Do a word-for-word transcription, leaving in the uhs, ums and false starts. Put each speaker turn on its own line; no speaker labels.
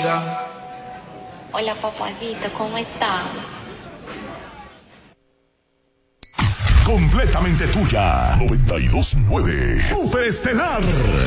vida.
Hola, papacito, ¿cómo está?
Completamente tuya. noventa y dos punto nueve. Superestelar.